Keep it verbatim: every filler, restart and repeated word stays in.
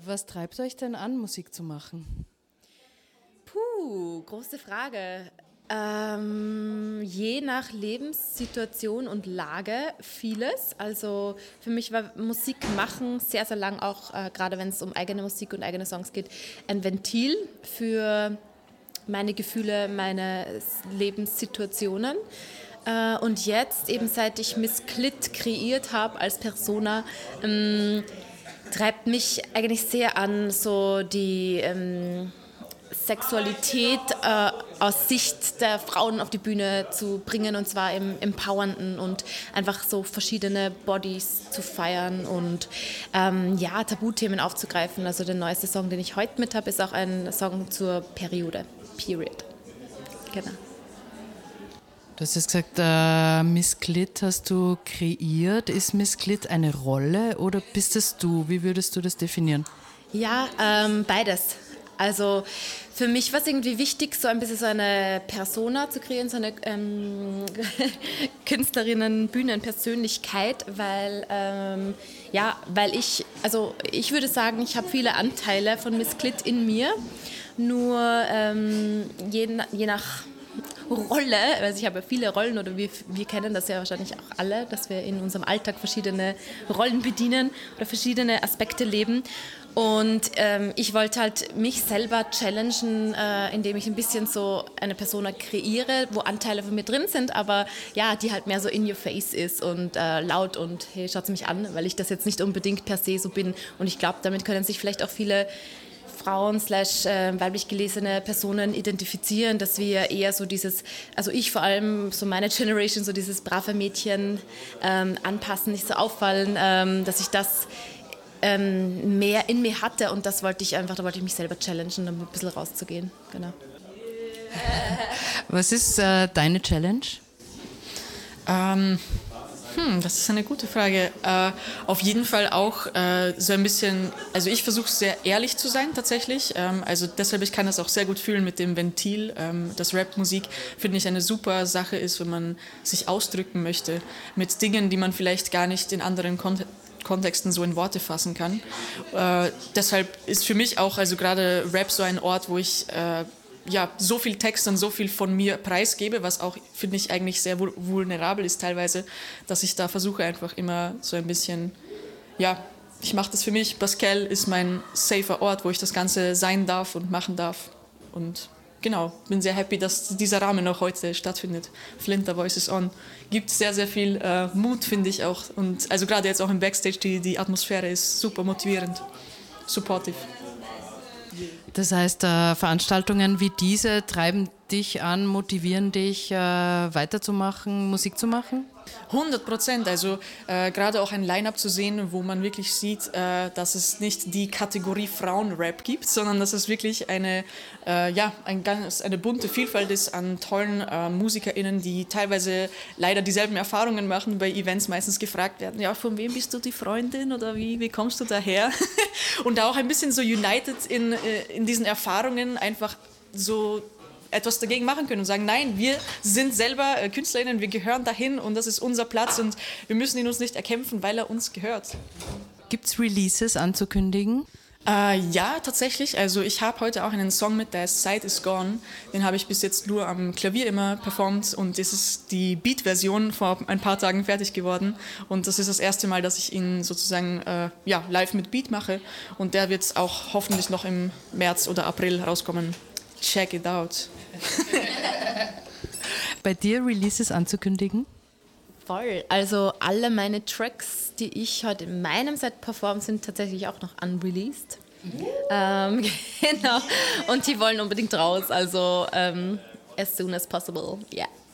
Was treibt euch denn an, Musik zu machen? Puh, große Frage. Ähm, je nach Lebenssituation und Lage vieles. Also für mich war Musik machen sehr, sehr lang auch, äh, gerade wenn es um eigene Musik und eigene Songs geht, ein Ventil für meine Gefühle, meine Lebenssituationen. Äh, und jetzt, eben seit ich Miss Clit kreiert habe als Persona, ähm, treibt mich eigentlich sehr an, so die ähm, Sexualität äh, aus Sicht der Frauen auf die Bühne zu bringen, und zwar im Empowernden und einfach so verschiedene Bodies zu feiern und ähm, ja, Tabuthemen aufzugreifen. Also der neueste Song, den ich heute mit habe, ist auch ein Song zur Periode. Period. Genau. Du hast jetzt gesagt, äh, Miss Clit hast du kreiert. Ist Miss Clit eine Rolle oder bist es du? Wie würdest du das definieren? Ja, ähm, beides. Also für mich war es irgendwie wichtig, so ein bisschen so eine Persona zu kreieren, so eine ähm, Künstlerinnen, Bühnenpersönlichkeit, weil, ähm, ja, weil ich, also ich würde sagen, ich habe viele Anteile von Miss Clit in mir, nur ähm, je, je nach Rolle, also ich habe ja viele Rollen oder wir, wir kennen das ja wahrscheinlich auch alle, dass wir in unserem Alltag verschiedene Rollen bedienen oder verschiedene Aspekte leben. Und ähm, ich wollte halt mich selber challengen, äh, indem ich ein bisschen so eine Persona kreiere, wo Anteile von mir drin sind, aber ja, die halt mehr so in your face ist und äh, laut und hey, schaut's mich an, weil ich das jetzt nicht unbedingt per se so bin. Und ich glaube, damit können sich vielleicht auch viele Frauen slash äh, weiblich gelesene Personen identifizieren, dass wir eher so dieses, also ich vor allem, so meine Generation, so dieses brave Mädchen ähm, anpassen, nicht so auffallen, ähm, dass ich das ähm, mehr in mir hatte, und das wollte ich einfach, da wollte ich mich selber challengen, um ein bisschen rauszugehen. Genau. Was ist äh, deine Challenge? Ähm, hm, das ist eine gute Frage. Äh, auf jeden Fall auch äh, so ein bisschen, also ich versuche sehr ehrlich zu sein tatsächlich. Ähm, also deshalb, ich kann das auch sehr gut fühlen mit dem Ventil. Ähm, dass Rapmusik, finde ich, eine super Sache ist, wenn man sich ausdrücken möchte mit Dingen, die man vielleicht gar nicht in anderen Kontexten Kontexten so in Worte fassen kann. Äh, deshalb ist für mich auch, also gerade Rap so ein Ort, wo ich äh, ja, so viel Text und so viel von mir preisgebe, was auch, finde ich, eigentlich sehr vulnerabel ist teilweise, dass ich da versuche einfach immer so ein bisschen, ja, ich mache das für mich. Pascal ist mein safer Ort, wo ich das Ganze sein darf und machen darf. Und genau, bin sehr happy, dass dieser Rahmen auch heute stattfindet. Flinter Voices On. Gibt sehr, sehr viel äh, Mut, finde ich auch. Und also gerade jetzt auch im Backstage, die, die Atmosphäre ist super motivierend, supportive. Das heißt, äh, Veranstaltungen wie diese treiben dich an, motivieren dich, äh, weiterzumachen, Musik zu machen? hundert Prozent. Also äh, gerade auch ein Line-Up zu sehen, wo man wirklich sieht, äh, dass es nicht die Kategorie Frauenrap gibt, sondern dass es wirklich eine, äh, ja, ein ganz, eine bunte Vielfalt ist an tollen äh, MusikerInnen, die teilweise leider dieselben Erfahrungen machen, bei Events meistens gefragt werden, ja, von wem bist du die Freundin oder wie, wie kommst du daher? Und auch ein bisschen so united in, in diesen Erfahrungen einfach so etwas dagegen machen können und sagen, nein, wir sind selber KünstlerInnen, wir gehören dahin und das ist unser Platz und wir müssen ihn uns nicht erkämpfen, weil er uns gehört. Gibt es Releases anzukündigen? Äh, ja, tatsächlich. Also ich habe heute auch einen Song mit, der heißt Sight is Gone. Den habe ich bis jetzt nur am Klavier immer performt und das ist die Beat-Version vor ein paar Tagen fertig geworden und das ist das erste Mal, dass ich ihn sozusagen äh, ja, live mit Beat mache und der wird auch hoffentlich noch im März oder April rauskommen. Check it out. Bei dir Releases anzukündigen? Voll. Also alle meine Tracks, die ich heute in meinem Set performe, sind tatsächlich auch noch unreleased. Ähm, genau. Und die wollen unbedingt raus. Also um, as soon as possible. Yeah.